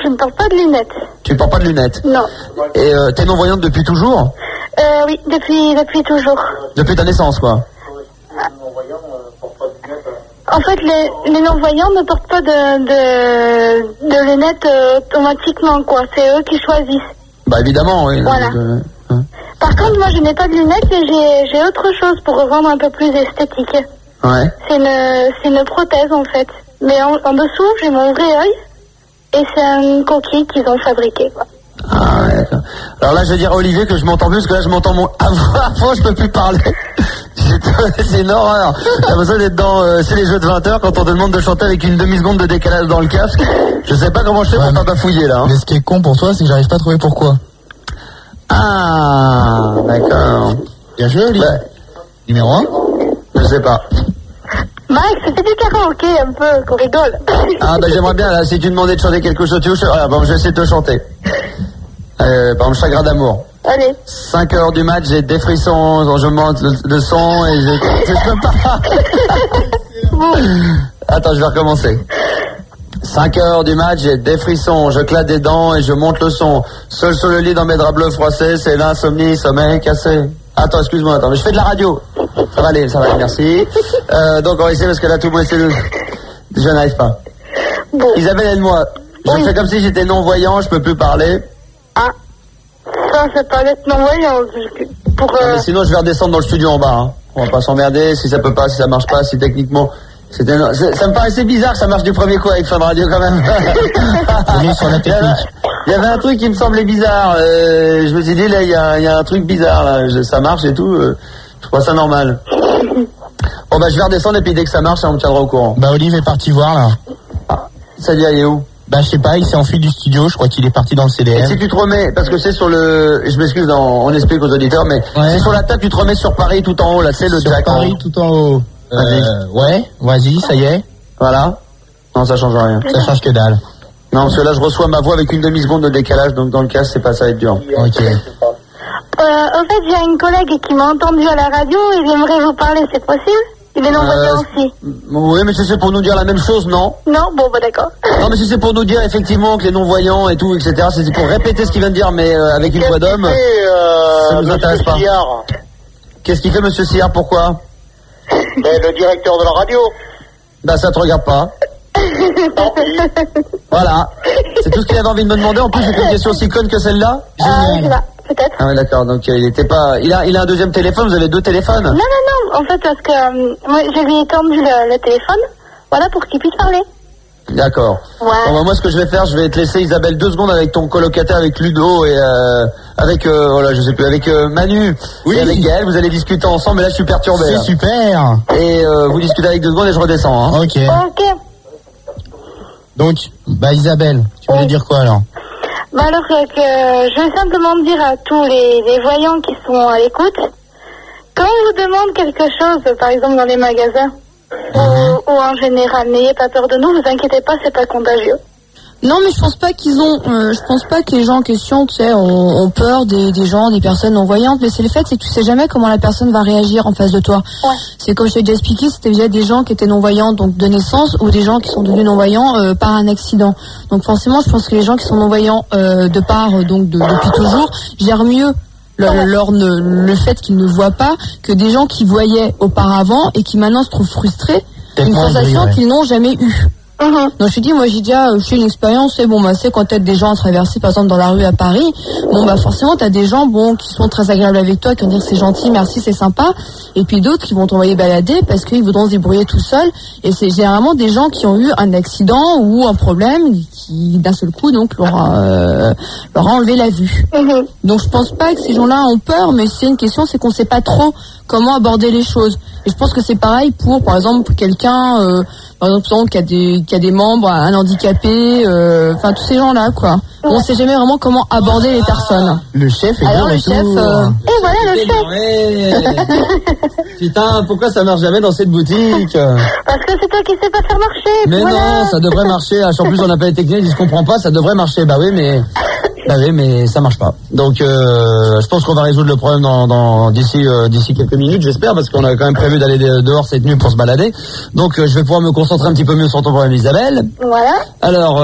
je ne porte pas de lunettes. Tu ne portes pas de lunettes? Non. Et t'es non-voyante depuis toujours? Oui, depuis toujours. Depuis ta naissance, quoi. En fait, les non-voyants ne portent pas de lunettes automatiquement, quoi. C'est eux qui choisissent. Bah évidemment, oui. Voilà. Par contre, moi, je n'ai pas de lunettes et j'ai autre chose pour rendre un peu plus esthétique. Ouais. C'est une prothèse, en fait. Mais en dessous, j'ai mon vrai œil et c'est une coquille qu'ils ont fabriquée, quoi. Ah ouais, d'accord. Alors là, je vais dire à Olivier que je m'entends plus, parce que là, je m'entends avant, je peux plus parler. C'est une horreur. T'as besoin d'être dans c'est les jeux de 20h quand on te demande de chanter avec une demi-seconde de décalage dans le casque. Je sais pas comment je fais pour pas bafouiller là. Mais ce qui est con pour toi, c'est que j'arrive pas à trouver pourquoi. Ah, d'accord. Bien joué, Olivier. Numéro 1. Je sais pas. Max, c'était du karaoké un peu, qu'on rigole. Ah bah j'aimerais bien là, si tu demandais de chanter quelque chose, tu veux, bon, je vais essayer de te chanter. Par exemple, Chagrin d'amour. Allez. 5h du match, j'ai des frissons, je monte le son et je peux pas. Attends, je vais recommencer. 5h du match, j'ai des frissons, je claque des dents et je monte le son. Seul sur le lit dans mes draps bleus froissés, c'est l'insomnie, sommeil cassé. Attends, excuse-moi, mais je fais de la radio. Ça va aller, merci. Donc on va essayer parce que là tout le monde essaie je n'arrive pas. Bon. Isabelle, aide-moi. Je fais comme si j'étais non-voyant, je peux plus parler. Ah, ça c'est pas d'être non-voyant. Non, mais sinon je vais redescendre dans le studio en bas. Hein. On va pas s'emmerder, si ça peut pas, si ça marche pas, si techniquement... ça me paraissait bizarre que ça marche du premier coup avec Fun Radio quand même. Sur la technique. Il y avait un truc qui me semblait bizarre. Je me suis dit là, il y a un truc bizarre là. Ça marche et tout. Je crois ça normal. Bon bah je vais redescendre et puis dès que ça marche, on me tiendra au courant. Bah Olive est parti voir là. Ah, ça dit il est où? Bah je sais pas, il s'est enfui du studio, je crois qu'il est parti dans le CDR. Et si tu te remets, parce que c'est sur le, je m'excuse, on explique aux auditeurs, mais c'est sur la table, tu te remets sur Paris tout en haut là, c'est le sur Jack Paris en... tout en haut. Ouais, vas-y, ça y est. Voilà. Non, ça change rien. Ça change que dalle. Non, parce que là, je reçois ma voix avec une demi-seconde de décalage, donc dans le cas, c'est pas ça va être dur. Ok. En fait, j'ai une collègue qui m'a entendu à la radio et il aimerait vous parler, c'est possible? Il est non-voyant aussi. Oui, mais si c'est pour nous dire la même chose, non? Non, bon, bah d'accord. Non, mais si c'est pour nous dire effectivement que les non-voyants et tout, etc., c'est pour répéter ce qu'il vient de dire, mais avec une voix d'homme, ça nous intéresse pas. Qu'est-ce qu'il fait, Monsieur Sillard? Pourquoi? Le directeur de la radio. Bah, ça te regarde pas. Voilà. C'est tout ce qu'il avait envie de me demander. En plus, j'ai une question aussi conne que celle-là. Je sais pas, peut-être. Ah oui, d'accord. Donc, il était pas... Il a un deuxième téléphone. Vous avez deux téléphones? Non. En fait, parce que moi, je lui ai tendu le téléphone. Voilà, pour qu'il puisse parler. D'accord. Ouais. Bon, bah, moi, ce que je vais faire, je vais te laisser, Isabelle, 2 secondes avec ton colocataire, avec Ludo et avec, voilà, je sais plus, avec Manu et avec Gaël. Vous allez discuter ensemble, mais là, je suis perturbé. C'est là. Super. Et vous discutez avec 2 secondes et je redescends. Hein. Ok. Donc, bah Isabelle, tu voulais dire quoi alors? Bah alors que je veux simplement dire à tous les voyants qui sont à l'écoute, quand on vous demande quelque chose, par exemple dans les magasins, ou en général, n'ayez pas peur de nous, vous inquiétez pas, c'est pas contagieux. Non, mais je pense pas qu'ils ont, je pense pas que les gens en question, tu sais, ont peur des gens, des personnes non-voyantes, mais c'est le fait, c'est que tu sais jamais comment la personne va réagir en face de toi. Ouais. C'est comme je t'ai déjà expliqué, c'était déjà des gens qui étaient non-voyants, donc de naissance, ou des gens qui sont devenus non-voyants par un accident. Donc forcément, je pense que les gens qui sont non-voyants de part, donc depuis toujours, gèrent mieux le fait qu'ils ne voient pas que des gens qui voyaient auparavant et qui maintenant se trouvent frustrés d'une sensation qu'ils n'ont jamais eue. Donc je te dis, moi j'ai déjà fait une expérience, c'est bon, bah c'est quand t'aides des gens à traverser par exemple dans la rue à Paris, bon bah forcément t'as des gens qui sont très agréables avec toi, qui vont dire c'est gentil, merci, c'est sympa, et puis d'autres qui vont t'envoyer balader parce qu'ils voudront se débrouiller tout seuls, et c'est généralement des gens qui ont eu un accident ou un problème qui d'un seul coup donc leur a enlevé la vue. Donc je pense pas que ces gens-là ont peur, mais c'est une question, c'est qu'on sait pas trop comment aborder les choses. Et je pense que c'est pareil pour, par exemple, quelqu'un, par exemple, qui a des membres, un handicapé, enfin tous ces gens-là, quoi. On sait jamais vraiment comment aborder les personnes. Le chef est alors de le chef, Et voilà le chef. Putain, pourquoi ça marche jamais dans cette boutique? Parce que c'est toi qui sais pas faire marcher. Mais voilà. Non, ça devrait marcher. En plus, on n'a pas les techniques, ils se comprend pas, ça devrait marcher. Bah oui, mais ça marche pas. Donc, je pense qu'on va résoudre le problème d'ici quelques minutes, j'espère, parce qu'on a quand même prévu d'aller dehors cette nuit pour se balader. Donc, je vais pouvoir me concentrer un petit peu mieux sur ton problème, Isabelle. Voilà. Alors,